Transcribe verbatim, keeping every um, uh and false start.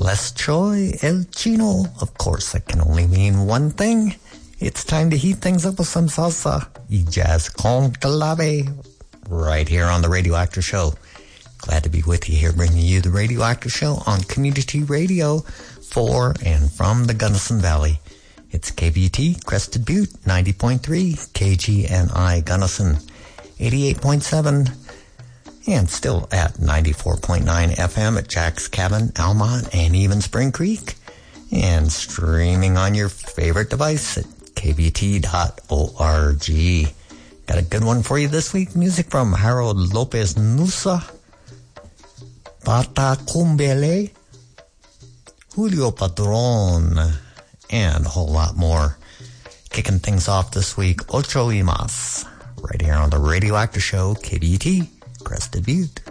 Les Choi, El Chino. Of course, that can only mean one thing. It's time to heat things up with some salsa y jazz con clave right here on the Radioactive Show. Glad to be with you here, bringing you the Radioactive Show on Community Radio for and from the Gunnison Valley. It's K B T, Crested Butte, ninety point three, K G N I Gunnison, eighty-eight point seven, and still at ninety-four point nine F M at Jack's Cabin, Almont, and even Spring Creek, and streaming on your favorite device at k b t dot org. Got a good one for you this week. Music from Harold Lopez Nusa, Bata Cumbele, Julio Padron, and a whole lot more. Kicking things off this week, Ocho y Mas, right here on the Radioactive Show, K B T, Crested Butte.